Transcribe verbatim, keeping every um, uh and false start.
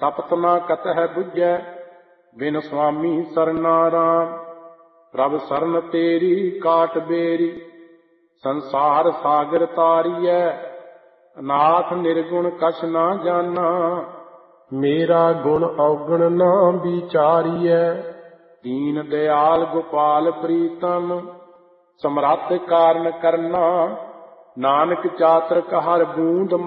ਤਪਤ ਨਾ ਕਤਹਿ ਬੁਝੈ, ਬਿਨ ਸੁਆਮੀ ਸਰਨਾ ਰਾਮ। ਪ੍ਰਭ ਸਰਨ ਤੇਰੀ ਕਾਟ ਬੇਰੀ, ਸੰਸਾਰ ਸਾਗਰ ਤਾਰੀਐ। ਅਨਾਥ ਨਿਰਗੁਣ ਕਛ ਨਾ ਜਾਨਾ, ਮੇਰਾ ਗੁਣ ਔਗਣ ਨਾ ਵਿਚਾਰੀਐ। ਦੀਨ ਦਿਆਲ ਗੋਪਾਲ ਪ੍ਰੀਤਮ, ਸਮਰੱਥ ਕਾਰਨ ਕਰਨਾ। ਨਾਨਕ ਚਾਤ੍ਰਿਕ ਹਰ ਬੂੰਦ